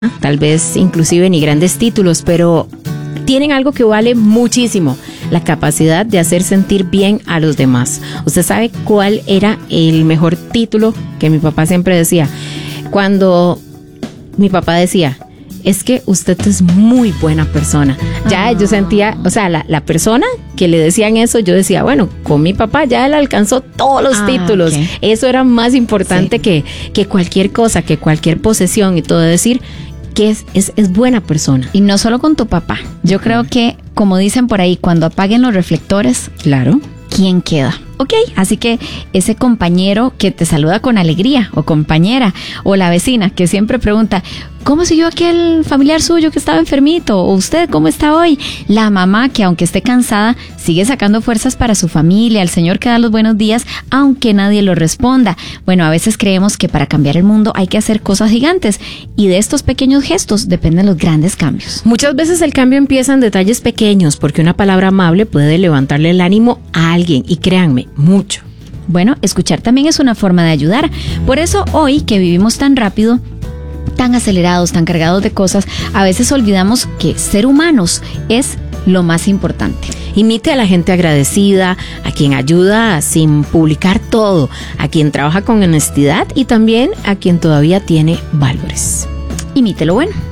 tal vez inclusive ni grandes títulos, pero tienen algo que vale muchísimo: la capacidad de hacer sentir bien a los demás. ¿Usted sabe cuál era el mejor título que mi papá siempre decía? Cuando mi papá decía: es que usted es muy buena persona. Ya yo sentía, o sea, la persona que le decían eso, yo decía, bueno, con mi papá ya él alcanzó todos los títulos. Okay. Eso era más importante que cualquier cosa, que cualquier posesión y todo. Decir que es buena persona. Y no solo con tu papá. Yo creo que, como dicen por ahí, cuando apaguen los reflectores, claro, ¿quién queda? Ok, así que ese compañero que te saluda con alegría, o compañera, o la vecina que siempre pregunta, ¿cómo siguió aquel familiar suyo que estaba enfermito? ¿O usted cómo está hoy? La mamá que, aunque esté cansada, sigue sacando fuerzas para su familia, el señor que da los buenos días, aunque nadie lo responda. Bueno, a veces creemos que para cambiar el mundo hay que hacer cosas gigantes, y de estos pequeños gestos dependen los grandes cambios. Muchas veces el cambio empieza en detalles pequeños, porque una palabra amable puede levantarle el ánimo a alguien, y créanme, mucho. Bueno, escuchar también es una forma de ayudar. Por eso hoy, que vivimos tan rápido, tan acelerados, tan cargados de cosas, a veces olvidamos que ser humanos es lo más importante. Imite a la gente agradecida, a quien ayuda sin publicar todo, a quien trabaja con honestidad y también a quien todavía tiene valores. Imite lo bueno.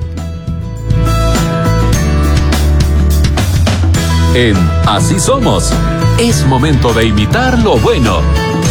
En Así Somos, es momento de imitar lo bueno.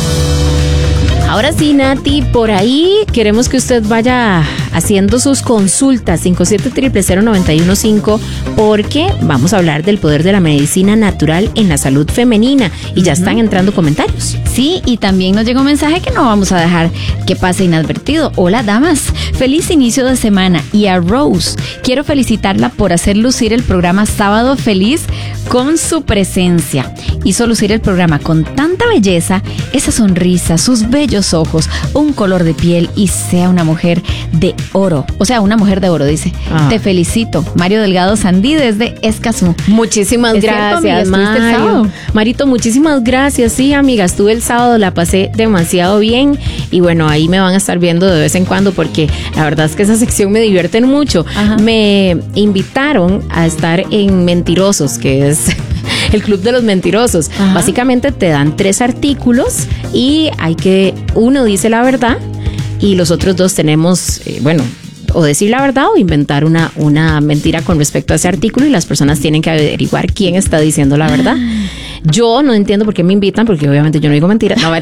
Ahora sí, Nati, por ahí queremos que usted vaya haciendo sus consultas 57000915, porque vamos a hablar del poder de la medicina natural en la salud femenina y ya están entrando comentarios. Sí, y también nos llegó un mensaje que no vamos a dejar que pase inadvertido. Hola, damas, feliz inicio de semana. Y a Rose, quiero felicitarla por hacer lucir el programa Sábado Feliz con su presencia. Hizo lucir el programa con tanta belleza, esa sonrisa, sus bellos ojos, un color de piel, y sea una mujer de oro. O sea, una mujer de oro, dice. Te felicito. Mario Delgado Sandí desde Escazú. Muchísimas gracias, Mario. Marito, muchísimas gracias. Sí, amiga, estuve el sábado, la pasé demasiado bien. Y bueno, ahí me van a estar viendo de vez en cuando, porque la verdad es que esa sección me divierte mucho. Ajá. Me invitaron a estar en Mentirosos, que es el Club de los Mentirosos. Ajá. Básicamente te dan 3 artículos y uno dice la verdad y los otros 2 tenemos, o decir la verdad o inventar una mentira con respecto a ese artículo, y las personas tienen que averiguar quién está diciendo la verdad. Yo no entiendo por qué me invitan, porque obviamente yo no digo mentiras. No,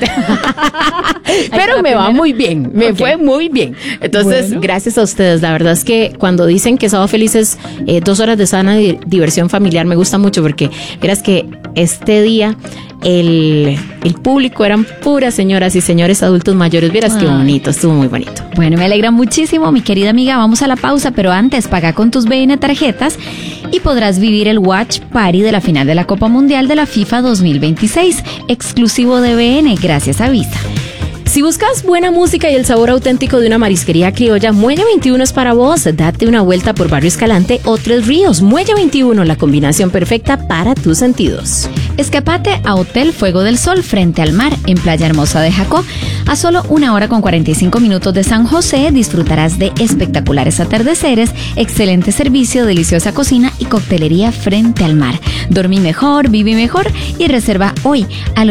pero me va muy bien, me fue muy bien. Entonces, gracias a ustedes. La verdad es que cuando dicen que Sábado Feliz es 2 horas de sana diversión familiar, me gusta mucho, porque verás que este día el público eran puras señoras y señores adultos mayores. Vieras qué bonito, estuvo muy bonito. Bueno, me alegra muchísimo, mi querida amiga. Vamos a la pausa, pero antes paga con tus BN tarjetas y podrás vivir el Watch Party de la final de la Copa Mundial de la FIFA 2026, exclusivo de BN, gracias a Visa. Si buscas buena música y el sabor auténtico de una marisquería criolla, Muelle 21 es para vos. Date una vuelta por Barrio Escalante o Tres Ríos. Muelle 21, la combinación perfecta para tus sentidos. Escapate a Hotel Fuego del Sol frente al mar en Playa Hermosa de Jacó. A solo 1 hora con 45 minutos de San José disfrutarás de espectaculares atardeceres, excelente servicio, deliciosa cocina y coctelería frente al mar. Dormí mejor, viví mejor y reserva hoy al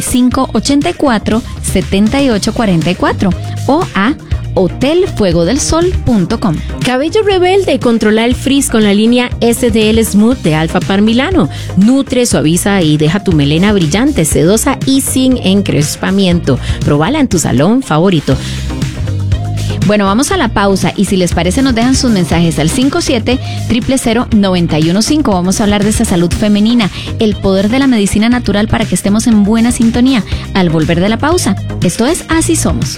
8584-7844 o a hotelfuegodelsol.com. Cabello rebelde, controla el frizz con la línea SDL Smooth de Alpha Par Milano. Nutre, suaviza y deja tu melena brillante, sedosa y sin encrespamiento. Probala en tu salón favorito. Bueno, vamos a la pausa y si les parece nos dejan sus mensajes al 57000915. Vamos a hablar de esa salud femenina, el poder de la medicina natural para que estemos en buena sintonía al volver de la pausa. Esto es Así Somos.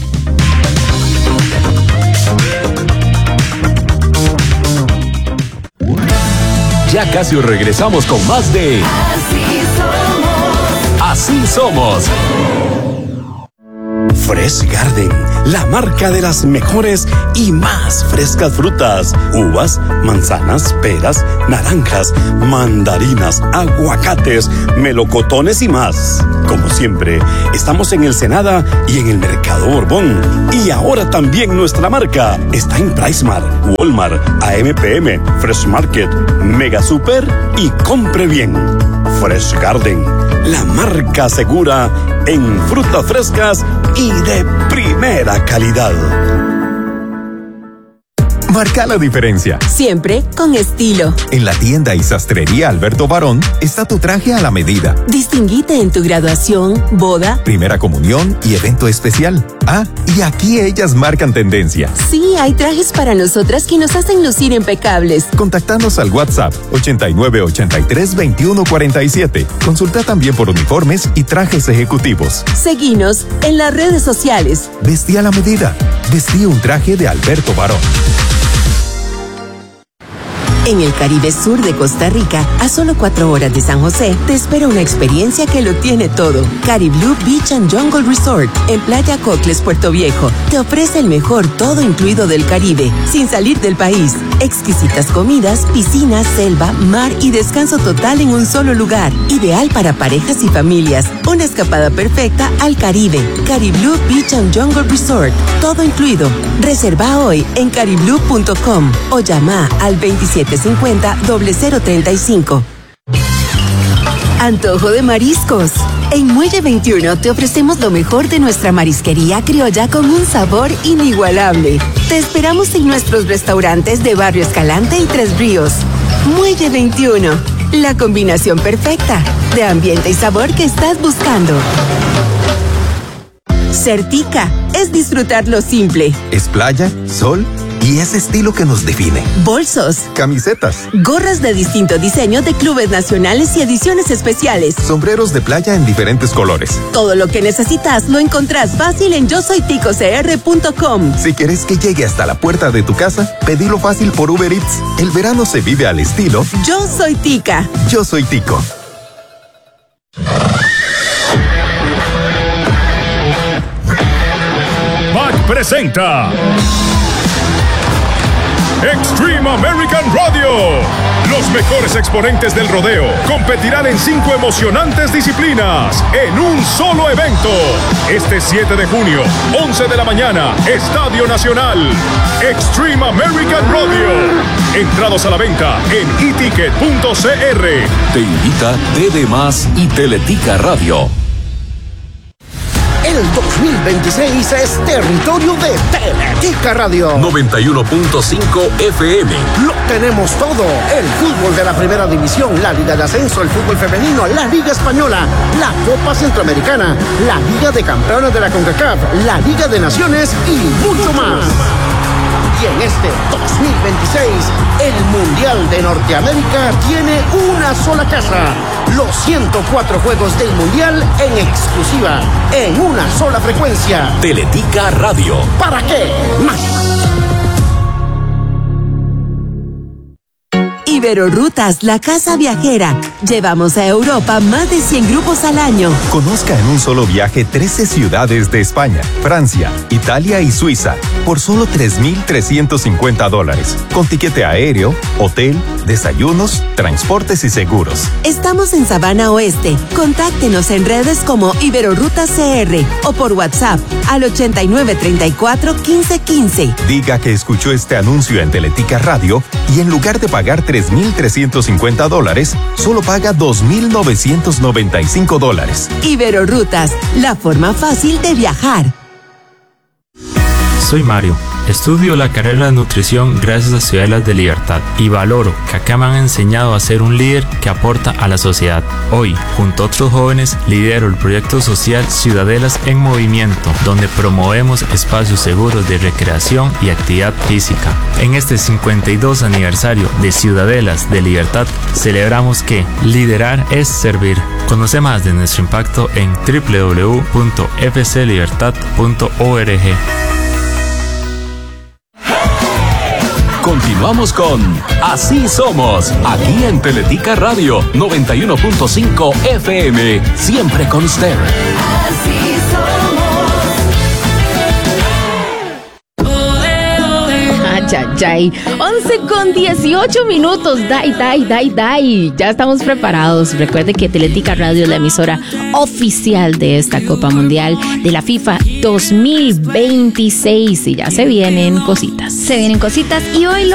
Ya casi regresamos con más de Así Somos. Así Somos. Fresh Garden, la marca de las mejores y más frescas frutas, uvas, manzanas, peras, naranjas, mandarinas, aguacates, melocotones y más. Como siempre, estamos en el Senada y en el Mercado Borbón. Y ahora también nuestra marca está en PriceMart, Walmart, AMPM, Fresh Market, Mega Super y Compre Bien. Fresh Garden, la marca segura en frutas frescas y de primera calidad. Marca la diferencia. Siempre con estilo. En la tienda y sastrería Alberto Barón está tu traje a la medida. Distinguite en tu graduación, boda, primera comunión y evento especial. Ah, y aquí ellas marcan tendencia. Sí, hay trajes para nosotras que nos hacen lucir impecables. Contactanos al WhatsApp 8983-2147. Consulta también por uniformes y trajes ejecutivos. Seguinos en las redes sociales. Vestí a la medida. Vestí un traje de Alberto Barón. En el Caribe Sur de Costa Rica, a solo 4 horas de San José, te espera una experiencia que lo tiene todo. Cariblú Beach and Jungle Resort, en Playa Cocles, Puerto Viejo, te ofrece el mejor todo incluido del Caribe, sin salir del país. Exquisitas comidas, piscinas, selva, mar y descanso total en un solo lugar. Ideal para parejas y familias. Una escapada perfecta al Caribe. Cariblú Beach and Jungle Resort, todo incluido. Reserva hoy en cariblú.com o llama al 2750-0035. Antojo de mariscos. En Muelle 21 te ofrecemos lo mejor de nuestra marisquería criolla con un sabor inigualable. Te esperamos en nuestros restaurantes de Barrio Escalante y Tres Ríos. Muelle 21, la combinación perfecta de ambiente y sabor que estás buscando. Certica es disfrutar lo simple. Es playa, sol y ese estilo que nos define. Bolsos, camisetas, gorras de distinto diseño de clubes nacionales y ediciones especiales, sombreros de playa en diferentes colores. Todo lo que necesitas lo encontrás fácil en yosoyticocr.com. Si quieres que llegue hasta la puerta de tu casa, pedilo fácil por Uber Eats. El verano se vive al estilo Yo Soy Tica. Yo Soy Tico. MAC presenta Extreme American Rodeo. Los mejores exponentes del rodeo competirán en 5 emocionantes disciplinas en un solo evento. Este 7 de junio, 11 de la mañana, Estadio Nacional. Extreme American Rodeo. Entrados a la venta en eticket.cr. Te invita TD Más y Teletica Radio. El 2026 es territorio de Teletica Radio. 91.5 FM. Lo tenemos todo. El fútbol de la primera división, la Liga de Ascenso, el fútbol femenino, la Liga Española, la Copa Centroamericana, la Liga de Campeones de la CONCACAF, la Liga de Naciones y mucho más. Y en este 2026, el Mundial de Norteamérica tiene una sola casa. Los 104 juegos del Mundial en exclusiva, en una sola frecuencia. Teletica Radio. ¿Para qué más? Iberorutas, la casa viajera. Llevamos a Europa más de 100 grupos al año. Conozca en un solo viaje 13 ciudades de España, Francia, Italia y Suiza por solo $3,350. Con tiquete aéreo, hotel, desayunos, transportes y seguros. Estamos en Sabana Oeste. Contáctenos en redes como Iberorutas CR o por WhatsApp al 8934-1515. Diga que escuchó este anuncio en Teletica Radio y en lugar de pagar $3,350, solo paga $2,995. Iberorutas, la forma fácil de viajar. Soy Mario. Estudio la carrera de nutrición gracias a Ciudadelas de Libertad y valoro que acá me han enseñado a ser un líder que aporta a la sociedad. Hoy, junto a otros jóvenes, lidero el proyecto social Ciudadelas en Movimiento, donde promovemos espacios seguros de recreación y actividad física. En este 52 aniversario de Ciudadelas de Libertad, celebramos que liderar es servir. Conoce más de nuestro impacto en www.fclibertad.org. Continuamos con Así Somos, aquí en Teletica Radio 91.5 FM, siempre con usted. Así somos. Ay. 11:18. Dai. Ya estamos preparados. Recuerde que Atlética Radio es la emisora oficial de esta Copa Mundial de la FIFA 2026 y ya se vienen cositas. Y hoy